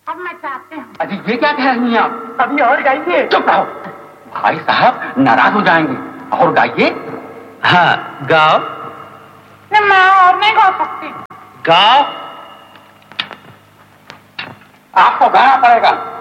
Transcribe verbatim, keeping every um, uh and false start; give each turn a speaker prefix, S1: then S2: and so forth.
S1: अब मैं चाहती हूँ।
S2: अजी ये क्या कह रही हैं आप?
S1: अभी और गाइए।
S2: चुप रहो, भाई साहब नाराज हो जाएंगे। और गाइए।
S3: हाँ गाओ।
S1: नहीं मैं और नहीं गा सकती।
S3: गाओ।
S2: आपको गाना पड़ेगा।